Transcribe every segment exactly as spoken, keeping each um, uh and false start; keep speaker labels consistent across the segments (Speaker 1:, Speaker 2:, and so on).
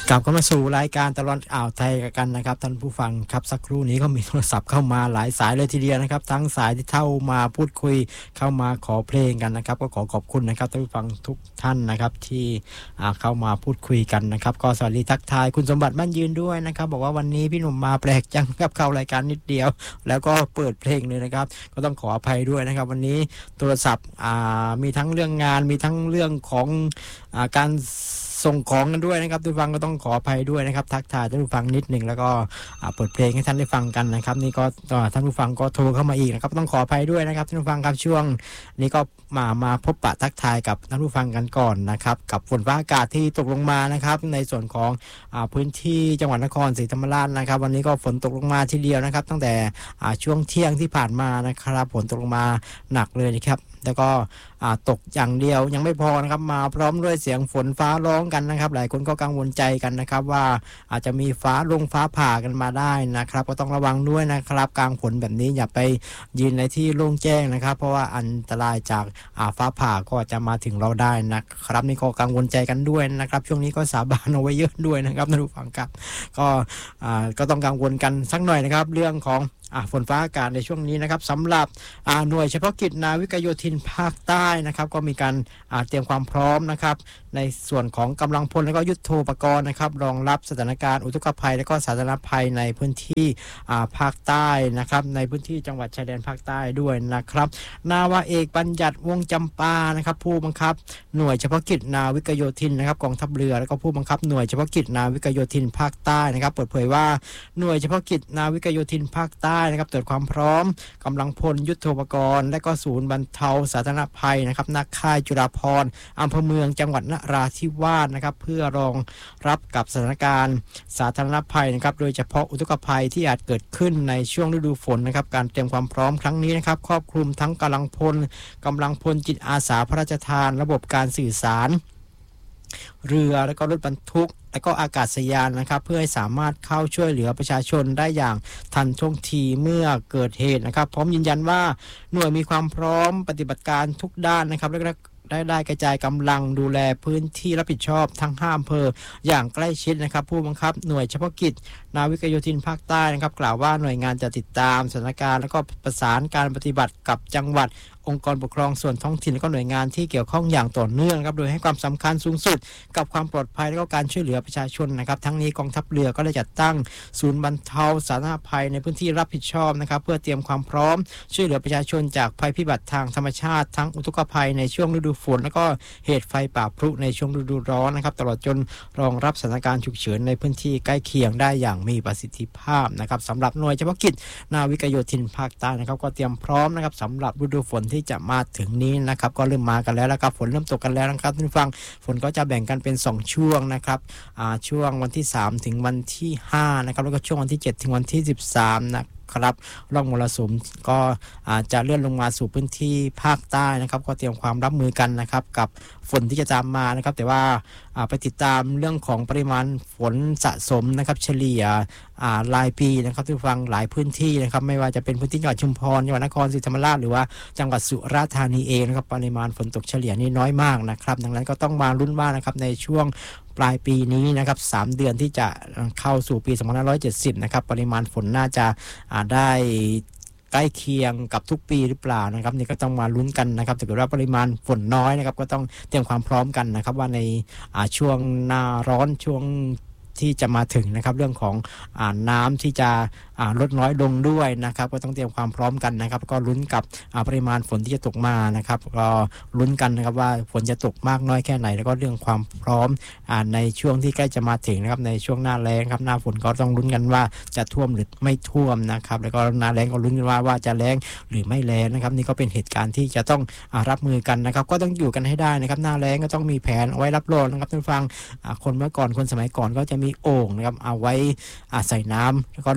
Speaker 1: กลับเข้ามาสู่รายการตลอดอ่าวไทยกันนะครับท่านผู้ฟังครับสักครู่นี้ก็มีโทรศัพท์เข้ามาหลายสายเลยทีเดียวนะครับทั้งสายที่เข้ามาพูดคุยเข้ามาขอเพลงกันนะครับก็ขอขอบคุณนะครับท่านผู้ฟังทุกท่านนะครับที่เข้ามาพูดคุยกันนะครับก็สวัสดีทักทายคุณสมบัติมั่นยืนด้วยนะครับบอกว่าวันนี้พี่หนุ่มมาแปลกจังครับเข้ารายการนิดเดียวแล้วก็เปิดเพลงเลยนะครับก็ต้องขออภัยด้วยนะครับวันนี้โทรศัพท์มีทั้งเรื่องงานมีทั้งเรื่องของการส่งของกันด้วยนะครับทุกฟังก็ต้องขออภัยด้วยนะครับทักทายท่านผู้ฟังนิดหนึ่งแล้วก็เปิดเพลงให้ท่านได้ฟังกันนะครับนี่ก็ท่านผู้ฟังก็โทรเข้ามาอีกนะครับต้องขออภัยด้วยนะครับท่านผู้ฟังครับช่วงนี้ก็มามาพบปะทักทายกับท่านผู้ฟังกันก่อนนะครับกับฝนฟ้าอากาศที่ตกลงมานะครับในส่วนของพื้นที่จังหวัดนครศรีธรรมราชนะครับวันนี้ก็ฝนตกลงมาทีเดียวนะครับตั้งแต่ช่วงเที่ยงที่ผ่านมานะครับฝนตกลงมาหนักเลยนะครับแล้วก็ตกอย่างเดียวยังไม่พอนะครับมาพร้อมด้วยเสียงฝนฟ้าร้องกันนะครับหลายคนก็กังวลใจกันนะครับว่าอาจจะมีฟ้าลงฟ้าผ่ากันมาได้นะครับก็ต้องระวังด้วยนะครับกลางฝนแบบนี้อย่าไปยืนในที่โล่งแจ้งนะครับเพราะว่าอันตรายจากฟ้าผ่าก็จะมาถึงเราได้นะครับนี่ก็กังวลใจกันด้วยนะครับช่วงนี้ก็สาบานเอาไว้เยอะด้วยนะครับท่านผู้ฟังครับก็ก็ต้องกังวลกันสักหน่อยนะครับเรื่องของฝนฟ้าอากาศในช่วงนี้นะครับสำหรับหน่วยเฉพาะกิจนาวิกโยธินภาคใต้นะครับก็มีการเตรียมความพร้อมนะครับในส่วนของกำลังพลและก็ยุทโธปกรณ์นะครับรองรับสถานการณ์อุทกภัยและก็สาธารณภัยในพื้นที่ภาคใต้นะครับในพื้นที่จังหวัดชายแดนภาคใต้ด้วยนะครับนาวาเอกบัญญัติวงจำปานะครับผู้บังคับหน่วยเฉพาะกิจนาวิกโยธินนะครับกองทัพเรือและก็ผู้บังคับหน่วยเฉพาะกิจนาวิกโยธินภาคใต้นะครับเปิดเผยว่าหน่วยเฉพาะกิจนาวิกโยธินภาคใต้นะครับตรวจความพร้อมกำลังพลยุทโธปกรณ์และก็ศูนย์บรรเทาสาธารณภัยนะครับนักค่ายจุฬาภรณ์อำเภอเมืองจังหวัดนราธิวาสนะครับเพื่อรองรับกับสถานการณ์สาธารณภัยนะครับโดยเฉพาะอุทกภัยที่อาจเกิดขึ้นในช่วงฤดูฝนนะครับการเตรียมความพร้อมครั้งนี้นะครับครอบคลุมทั้งกำลังพลกำลังพลจิตอาสาพระราชทานระบบการสื่อสารเรือและก็รถบรรทุกและก็อากาศยานนะครับเพื่อให้สามารถเข้าช่วยเหลือประชาชนได้อย่างทันท่วงทีเมื่อเกิดเหตุนะครับพร้อมยืนยันว่าหน่วยมีความพร้อมปฏิบัติการทุกด้านนะครับและได้ได้กระจายกำลังดูแลพื้นที่รับผิดชอบทั้งห้าอำเภออย่างใกล้ชิดนะครับผู้บังคับหน่วยเฉพาะกิจนาวิกโยธินภาคใต้นะครับกล่าวว่าหน่วยงานจะติดตามสถานการณ์และก็ประสานการปฏิบัติกับจังหวัดองค์กรปกครองส่วนท้องถิ่นและก็หน่วยงานที่เกี่ยวข้องอย่างต่อเนื่องครับโดยให้ความสำคัญสูงสุดกับความปลอดภัยและก็การช่วยเหลือประชาชนนะครับทั้งนี้กองทัพเรือก็ได้จัดตั้งศูนย์บรรเทาสาธารณภัยในพื้นที่รับผิดชอบนะครับเพื่อเตรียมความพร้อมช่วยเหลือประชาชนจากภัยพิบัติทางธรรมชาติทั้งอุทกภัยในช่วงฤดูฝนและก็เหตุไฟป่าพลุในช่วงฤดูร้อนนะครับตลอดจนรองรับสถานการณ์ฉุกเฉินในพื้นที่ใกล้เคียงได้อย่างมีประสิทธิภาพนะครับสำหรับหน่วยเฉพาะกิจนาวิกโยธินภาคใต้นะครับก็เตรียมพร้อมนะครับสำหรับฤดูฝนที่จะมาถึงนี้นะครับก็เริ่มมากันแล้วแล้วครับฝนเริ่มตกกันแล้วนะครับท่านผู้ฟังฝนก็จะแบ่งกันเป็นสองช่วงนะครับอ่าช่วงวันที่สามถึงวันที่ห้านะครับแล้วก็ช่วงวันที่เจ็ดถึงวันที่สิบสามนะครับร่องมรสุมก็อาจจะเลื่อนลงมาสู่พื้นที่ภาคใต้นะครับก็เตรียมความรับมือกันนะครับกับฝนที่จะตามมานะครับแต่ว่าไปติดตามเรื่องของปริมาณฝนสะสมนะครับเฉลี่ยรายปีนะครับทุกฟังหลายพื้นที่นะครับไม่ว่าจะเป็นพื้นที่จังหวัดชุมพรจังหวัดนครศรีธรรมราชหรือว่าจังหวัดสุราษฎร์ธานีเองนะครับปริมาณฝนตกเฉลี่ยนี่น้อยมากนะครับดังนั้นก็ต้องมาลุ้นว่านะครับในช่วงปลายปีนี้นะครับสามเดือนที่จะเข้าสู่ปีสองพันห้าร้อยเจ็ดสิบนะครับปริมาณฝนน่าจะได้ใกล้เคียงกับทุกปีหรือเปล่านะครับนี่ก็ต้องมาลุ้นกันนะครับถ้าเกิดว่าปริมาณฝนน้อยนะครับก็ต้องเตรียมความพร้อมกันนะครับว่าในช่วงหน้าร้อนช่วงที่จะมาถึงนะครับเรื่องของอ่าน้ำที่จะอ่าลดน้อยลงด้วยนะครับก็ต้องเตรียมความพร้อมกันนะครับก็ลุ้นกับอ่าปริมาณฝนที่จะตกมานะครับก็ลุ้นกันนะครับว่าฝนจะตกมากน้อยแค่ไหนแล้วก็เรื่องความพร้อมอ่าในช่วงที่ใกล้จะมาถึงนะครับในช่วงหน้าแล้งครับหน้าฝนก็ต้องลุ้นกันว่าจะท่วมหรือไม่ท่วมนะครับแล้วก็หน้าแล้งก็ลุ้นกันว่าว่าจะแล้งหรือไม่แล้งนะครับนี่ก็เป็นเหตุการณ์ที่จะต้องอ่ารับมือกันนะครับก็ต้องอยู่กันให้ได้นะครับหน้าแล้งก็ต้องมีแผนเอาไว้รับรองนะครับท่านฟังอ่าคนเมื่อก่อนคนสมัยก่อนก็จะมีโอ่งนะครับเอาไว้ใส่น้ำแล้วก็รอง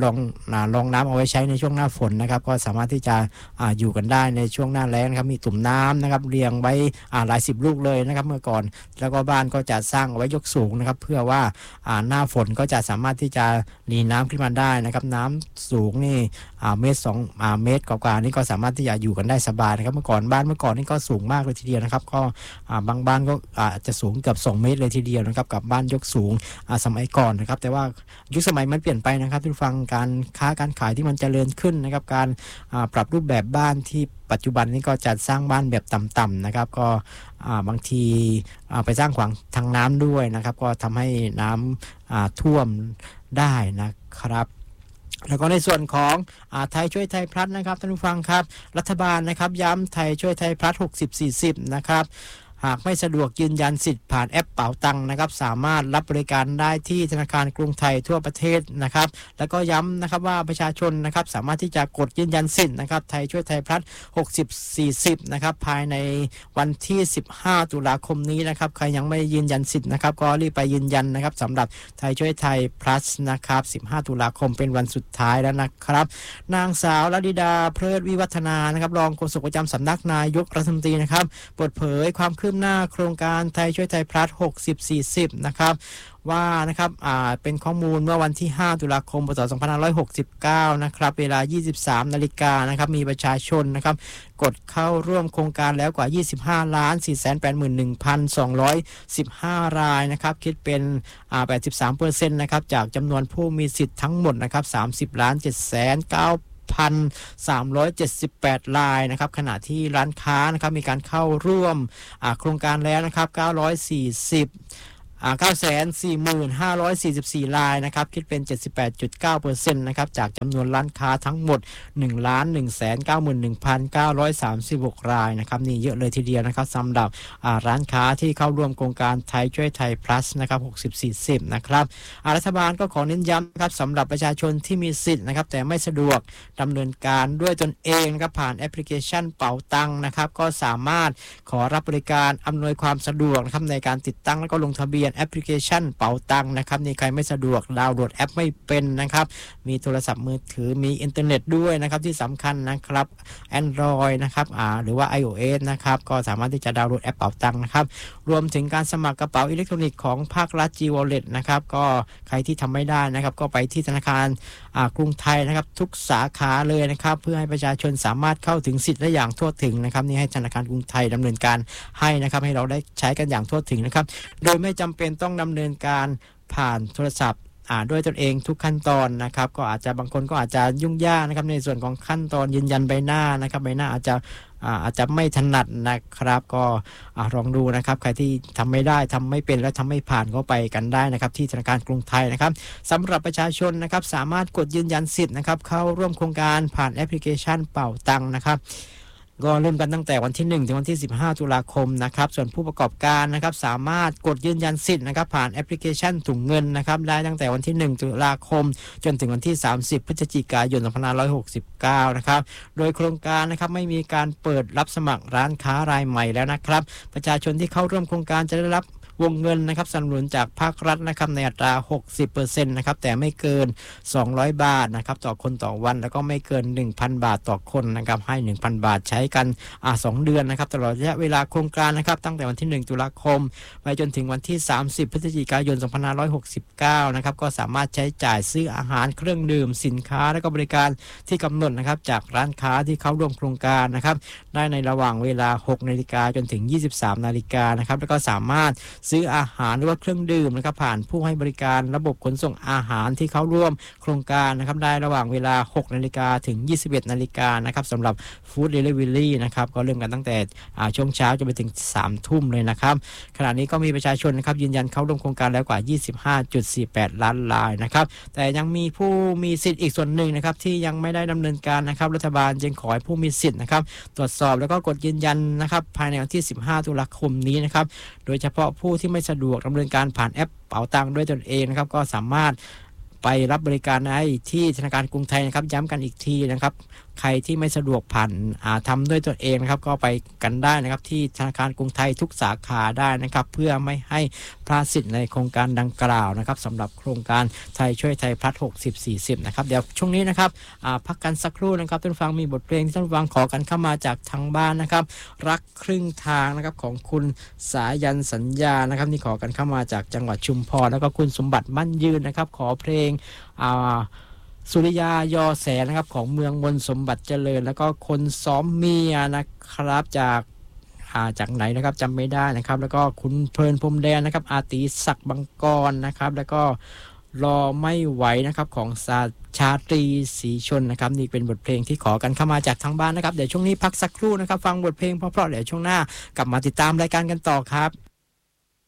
Speaker 1: รองน้ำเอาไว้ใช้ในช่วงหน้าฝนนะครับก็สามารถที่จะออยู่กันได้ในช่วงหน้าแล้งนะครับมีตุ่มน้ำนะครับเรียงไว้หลายสิบลูกเลยนะครับเมื่อก่อนแล้วก็บ้านก็จะสร้างเอาไว้ยกสูงนะครับเพื่อว่าหน้าฝนก็จะสามารถที่จะหนีน้ำขึ้นมาได้นะครับน้ำสูงนี่เมตรสองเมตรกว่าๆนี่ก็สามารถที่จะอยู่กันได้สบายนะครับเมื่อก่อนบ้านเมื่อก่อนนี่ก็สูงมากเลยทีเดียวนะครับก็บางบ้านก็อาจจะสูงเกือบสองเมตรเลยทีเดียวนะครับกับบ้านยกสูงสมัยก่อนนะครับแต่ว่ายุคสมัยมันเปลี่ยนไปนะครับทุกฟังการค้าการขายที่มันเจริญขึ้นนะครับการปรับรูปแบบบ้านที่ปัจจุบันนี้ก็จะสร้างบ้านแบบต่ำๆนะครับก็บางทีไปสร้างขวางทางน้ำด้วยนะครับก็ทำให้น้ำท่วมได้นะครับแล้วก็ในส่วนของไทยช่วยไทยพลัสนะครับท่านผู้ฟังครับรัฐบาลนะครับย้ำไทยช่วยไทยพลัสหกสิบ สี่สิบนะครับหากไม่สะดวกยืนยันสิทธิ์ผ่านแอปเป๋าตังค์นะครับสามารถรับบริการได้ที่ธนาคารกรุงไทยทั่วประเทศนะครับแล้วก็ย้ำนะครับว่าประชาชนนะครับสามารถที่จะกดยืนยันสิทธิ์นะครับไทยช่วยไทยพลัสหกสิบ สี่สิบนะครับภายในวันที่สิบห้าตุลาคมนี้นะครับใครยังไม่ยืนยันสิทธิ์นะครับก็รีบไปยืนยันนะครับสำหรับไทยช่วยไทยพลัสนะครับสิบห้าตุลาคมเป็นวันสุดท้ายแล้วนะครับนางสาวลดิดาเพลิดวิวัฒนานะครับรองโฆษกประจำสำนักนายกรัฐมนตรีนะครับเปิดเผยความคืบหน้าโครงการไทยช่วยไทยพลัสหกสิบ สี่สิบนะครับว่านะครับอ่าเป็นข้อมูลเมื่อวันที่ห้าตุลาคมพศสองพันห้าร้อยหกสิบเก้านะครับเวลา ยี่สิบสามนาฬิกานะครับมีประชาชนนะครับกดเข้าร่วมโครงการแล้วกว่ายี่สิบห้าล้านสี่แสนแปดหมื่นหนึ่งพันสองร้อยสิบห้ารายนะครับคิดเป็นอ่า แปดสิบสามเปอร์เซ็นต์ นะครับจากจำนวนผู้มีสิทธิ์ทั้งหมดนะครับสามสิบล้านเจ็ดแสนเก้าพันสามร้อยเจ็ดสิบแปดรายนะครับขณะที่ร้านค้านะครับมีการเข้าร่วมโครงการแล้วนะครับเก้าร้อยสี่สิบเก้าแสนสี่หมื่นห้าร้อยสี่สิบสี่รายนะครับคิดเป็น เจ็ดสิบแปดจุดเก้าเปอร์เซ็นต์ นะครับจากจำนวนร้านค้าทั้งหมด หนึ่งล้านหนึ่งแสนเก้าหมื่นหนึ่งพันเก้าร้อยสามสิบหก รายนะครับนี่เยอะเลยทีเดียวนะครับสำหรับร้านค้าที่เข้าร่วมโครงการไทยช่วยไทย plus นะครับหกสิบ สี่สิบนะครับรัฐบาลก็ขอเน้นย้ำนะครับสำหรับประชาชนที่มีสิทธิ์นะครับแต่ไม่สะดวกดำเนินการด้วยตนเองนะครับผ่านแอปพลิเคชันเป๋าตังค์นะครับก็สามารถขอรับบริการอำนวยความสะดวกนะครับในการติดตั้งและก็ลงทะเบียนแอปพลิเคชันเป๋าตังค์นะครับนี่ใครไม่สะดวกดาวน์โหลดแอปไม่เป็นนะครับมีโทรศัพท์มือถือมีอินเทอร์เน็ตด้วยนะครับที่สำคัญนะครับ Android นะครับอ่าหรือว่า iOS นะครับก็สามารถที่จะดาวน์โหลดแอปเป๋าตังค์นะครับรวมถึงการสมัครกระเป๋าอิเล็กทรอนิกส์ของภาครัฐ G Wallet นะครับก็ใครที่ทำไม่ได้นะครับก็ไปที่ธนาคารอ่ากรุงไทยนะครับทุกสาขาเลยนะครับเพื่อให้ประชาชนสามารถเข้าถึงสิทธิ์ได้อย่างทั่วถึงนะครับนี่ให้ธนาคารกรุงไทยดำเนินการให้นะครับให้เราได้ใช้กันอย่างทั่วถึงนะครับโดยไม่จำเป็นต้องดำเนินการผ่านโทรศัพท์อ่าด้วยตนเองทุกขั้นตอนนะครับก็อาจจะบางคนก็อาจจะยุ่งยากนะครับในส่วนของขั้นตอนยืนยันใบหน้านะครับใบหน้าอาจจะอ่าอาจจะไม่ถนัดนะครับก็อ่าลองดูนะครับใครที่ทำไม่ได้ทำไม่เป็นและทำไม่ผ่านก็ไปกันได้นะครับที่ธนาคารกรุงไทยนะครับสำหรับประชาชนนะครับสามารถกดยืนยันสิทธิ์นะครับเข้าร่วมโครงการผ่านแอปพลิเคชันเป๋าตังค์นะครับก็เริ่มกันตั้งแต่วันที่หนึ่งถึงวันที่สิบห้าตุลาคมนะครับส่วนผู้ประกอบการนะครับสามารถกดยืนยันสิทธิ์นะครับผ่านแอปพลิเคชันถุงเงินนะครับได้ตั้งแต่วันที่หนึ่งตุลาคมจนถึงวันที่สามสิบพฤศจิกายนสองพันห้าร้อยหกสิบเก้านะครับโดยโครงการนะครับไม่มีการเปิดรับสมัครร้านค้ารายใหม่แล้วนะครับประชาชนที่เข้าร่วมโครงการจะได้รับวงเงินนะครับสนับสนุนจากภาครัฐนะครับในอัตรา หกสิบเปอร์เซ็นต์ นะครับแต่ไม่เกินสองร้อยบาทนะครับต่อคนต่อวันแล้วก็ไม่เกิน หนึ่งพัน บาทต่อคนนะครับให้ หนึ่งพัน บาทใช้กันอ่าสองเดือนนะครับตลอดระยะเวลาโครงการนะครับตั้งแต่วันที่หนึ่งตุลาคมไปจนถึงวันที่สามสิบพฤศจิกายนสองพันห้าร้อยหกสิบเก้านะครับก็สามารถใช้จ่ายซื้ออาหารเครื่องดื่มสินค้าและก็บริการที่กำหนดนะครับจากร้านค้าที่เข้าร่วมโครงการนะครับได้ในระหว่างเวลา หกนาฬิกาจนถึง ยี่สิบสามนาฬิกานะครับแล้วก็สามารถซื้ออาหารว่าเครื่องดื่มนะครับผ่านผู้ให้บริการระบบขนส่งอาหารที่เข้าร่วมโครงการนะครับได้ระหว่างเวลา หกนาฬิกาถึง ยี่สิบเอ็ดนาฬิกานะครับสำหรับฟู้ดเดลิเวอรี่นะครับก็เริ่มกันตั้งแต่ช่วงเช้าจนไปถึงสามทุ่มเลยนะครับขณะนี้ก็มีประชาชนนะครับยืนยันเข้าร่วมโครงการแล้วกว่า ยี่สิบห้าจุดสี่แปด ล้านรายนะครับแต่ยังมีผู้มีสิทธิ์อีกส่วนหนึ่งนะครับที่ยังไม่ได้ดำเนินการนะครับรัฐบาลจึงขอให้ผู้มีสิทธิ์นะครับตรวจสอบแล้วก็กดยืนยันนะครับภายในวันที่สิบห้าตุลาคมนี้นะครับโดยเฉพาะผู้ที่ไม่สะดวกดำเนินการผ่านแอปเป๋าตังค์ด้วยตนเองนะครับก็สามารถไปรับบริการได้ที่ธนาคารกรุงไทยนะครับย้ำกันอีกทีนะครับใครที่ไม่สะดวกผ่านอ่าทำด้วยตัวเองนะครับก็ไปกันได้นะครับที่ธนาคารกรุงไทยทุกสาขาได้นะครับเพื่อไม่ให้พลาดสิทธิ์ในโครงการดังกล่าวนะครับสำหรับโครงการไทยช่วยไทยพลัดหกสิบ สี่สิบนะครับเดี๋ยวช่วงนี้นะครับอ่าพักกันสักครู่นะครับท่านผู้ฟังมีบทเพลงที่ท่านผู้ฟังขอกันเข้ามาจากทางบ้านนะครับรักครึ่งทางนะครับของคุณสายันสัญญานะครับนี่ขอกันเข้ามาจากจังหวัดชุมพรแล้วก็คุณสมบัติมั่นยืนนะครับขอเพลงอ่าสุริยายอแสนะครับของเมืองมนสมบัติเจริญแล้วก็คนซ้อมเมียนะครับจากอ่าจากไหนนะครับจำไม่ได้นะครับแล้วก็คุณเพลินพรมแดนนะครับอาติศักดิ์บังกรนะครับแล้วก็รอไม่ไหวนะครับของศาสตร์ชาตรีศรีชนนะครับนี่เป็นบทเพลงที่ขอกันเข้ามาจากทางบ้านนะครับเดี๋ยวช่วงนี้พักสักครู่นะครับฟังบทเพลงเพราะๆเดี๋ยวช่วงหน้ากลับมาติดตามรายการกันต่อครับ